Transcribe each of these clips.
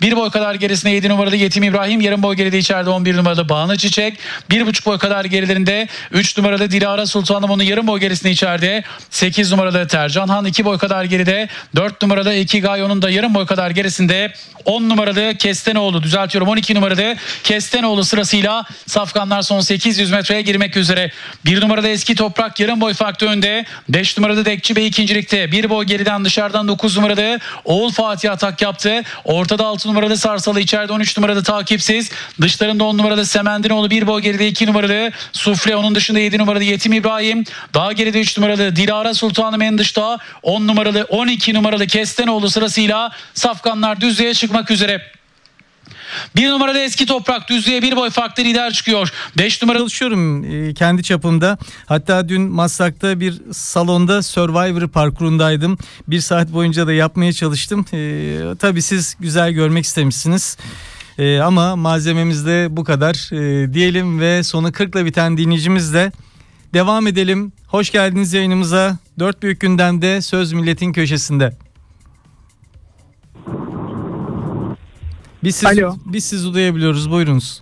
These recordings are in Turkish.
Bir boy kadar gerisinde 7 numaralı Yetim İbrahim. Yarım boy geride içeride 11 numaralı Bağını Çiçek. 1,5 boy kadar gerilerinde 3 numaralı Dilara Sultanım, onun yarım boy gerisinde içeride 8 numaralı Tercan Han. 2 boy kadar geride 4 numaralı Ikigay, onun da yarım boy kadar gerisinde 10 numaralı Kestenoğlu, düzeltiyorum 12 numaralı Kestenoğlu sırasıyla safkanlar son 800 metreye girmek üzere. 1 numarada Eski Toprak yarım boy farklı önde. 5 numarada Dekçi Bey ikincilikte. 1 boy geriden dışarıdan 9 numarada Oğul Fatih atak yaptı. Ortada 6 numarada Sarsalı, içeride 13 numarada Takipsiz. Dışlarında 10 numarada Semendinoğlu, 1 boy geride 2 numaralı Sufle, onun dışında 7 numaralı Yetim İbrahim. Daha geride 3 numaralı Dilara Sultanım en dışta. 10 numaralı 12 numaralı Kestenoğlu sırasıyla safkanlar düzlüğe çıkmak üzere. 1 numarada Eski Toprak düzlüğe 1 boy farklı lider çıkıyor. 5 numaralı Çalışıyorum kendi çapımda. Hatta dün Maslak'ta bir salonda Survivor parkurundaydım. 1 saat boyunca da yapmaya çalıştım. Tabii siz güzel görmek istemişsiniz. Ama malzememiz de bu kadar diyelim ve sonu 40'la biten dinleyicimizle devam edelim. Hoş geldiniz yayınımıza. 4 büyük gündemde Söz Milletin Köşesi'nde. Biz sizi duyabiliyoruz. Buyurunuz.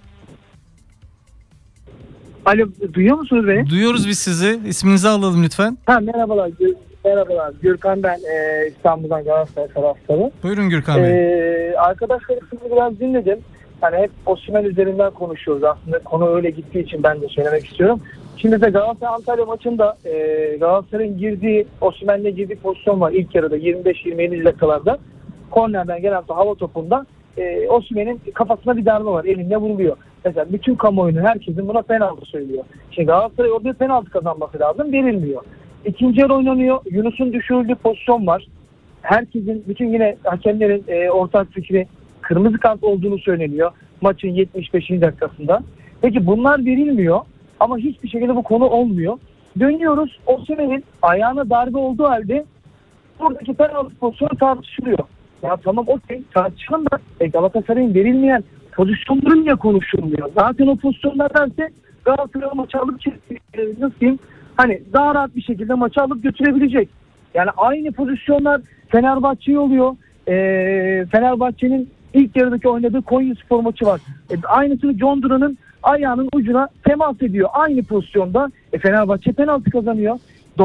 Alo, duyuyor musunuz beni? Duyuyoruz biz sizi. İsminizi alalım lütfen. Merhabalar. Merhabalar. Gürkan ben, İstanbul'dan, Galatasaray taraftarı. Buyurun Gürkan Bey. Arkadaşlarım biraz dinledim. Hani hep Osimhen üzerinden konuşuyoruz. Aslında konu öyle gittiği için ben de söylemek istiyorum. Şimdi de Galatasaray Antalya maçında Galatasaray'ın Osimhen'le girdiği pozisyon var ilk yarıda 25-27 dakikalarda. Kornerden gelen hava topunda Osimhen'in kafasına bir darbe var. Elinde vuruluyor. Mesela bütün kamuoyunun, herkesin buna penaltı söylüyor. Şimdi Galatasaray orada penaltı kazanması lazım. Verilmiyor. İkinci yarı oynanıyor. Yunus'un düşürüldüğü pozisyon var. Herkesin, bütün yine hakemlerin ortak fikri kırmızı kart olduğunu söyleniyor. Maçın 75. dakikasında. Peki bunlar verilmiyor ama hiçbir şekilde bu konu olmuyor. Dönüyoruz. Osimhen'in ayağına darbe olduğu halde buradaki penaltı pozisyonu tartışılıyor. Ya tamam, okey, tartışalım da Galatasaray'ın verilmeyen pozisyonları niye konuşulmuyor? Zaten o pozisyonlardansa Galatasaray maçı alıp nasıl diyeyim, hani daha rahat bir şekilde maçı alıp götürebilecek. Yani aynı pozisyonlar Fenerbahçe'ye oluyor. Fenerbahçe'nin ilk yarıdaki oynadığı Konyaspor maçı var. Aynısını John Duran'ın ayağının ucuna temas ediyor. Aynı pozisyonda Fenerbahçe penaltı kazanıyor.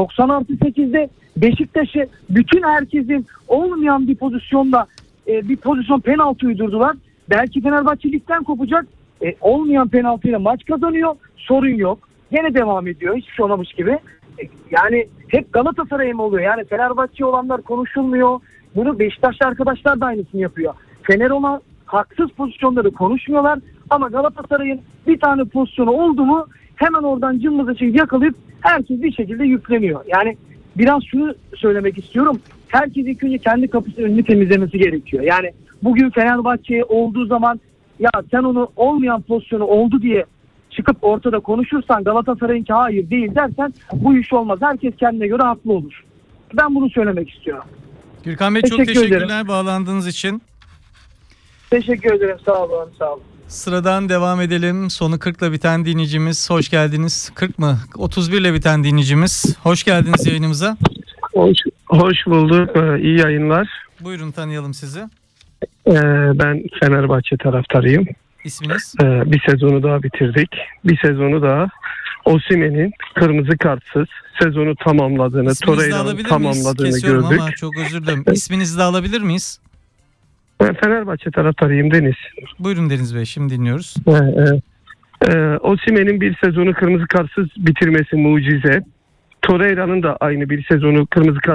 90+8'de Beşiktaş'ı bütün herkesin olmayan bir pozisyonda bir pozisyon penaltı uydurdular. Belki Fenerbahçe ligden kopacak. Olmayan penaltıyla maç kazanıyor. Sorun yok. Yine devam ediyor. Hiçbir şey olmamış gibi. Yani hep Galatasaray'a mı oluyor? Yani Fenerbahçe olanlar konuşulmuyor. Bunu Beşiktaşlı arkadaşlar da aynısını yapıyor. Fener olan haksız pozisyonları konuşmuyorlar. Ama Galatasaray'ın bir tane pozisyonu oldu mu hemen oradan cımbızı yakalayıp herkes bir şekilde yükleniyor. Yani biraz şunu söylemek istiyorum. Herkes ilk önce kendi kapısının önünü temizlemesi gerekiyor. Yani bugün Fenerbahçe'ye olduğu zaman ya sen onu olmayan pozisyonu oldu diye çıkıp ortada konuşursan, Galatasaray'ınki hayır değil dersen bu iş olmaz. Herkes kendine göre haklı olur. Ben bunu söylemek istiyorum. Gürkan Bey, çok teşekkürler bağlandığınız için. Teşekkür ederim. Sağ olun. Sağ olun. Sıradan devam edelim. Sonu 40'la biten dinleyicimiz. Hoş geldiniz. 40 mı? 31'le biten dinleyicimiz. Hoş geldiniz yayınımıza. Hoş bulduk. İyi yayınlar. Buyurun, tanıyalım sizi. Ben Fenerbahçe taraftarıyım. İsminiz? Bir sezonu daha bitirdik. Bir sezonu daha Osimhen'in kırmızı kartsız sezonu tamamladığını, Torreira'nın tamamladığını gördük. Ama çok özür dilerim. İsminizi de alabilir miyiz? Ben Fenerbahçe taraftarıyım, Deniz. Buyurun Deniz Bey, şimdi dinliyoruz. Osimhen'in bir sezonu kırmızı kartsız bitirmesi mucize. Torreira'nın da aynı bir sezonu kırmızı kart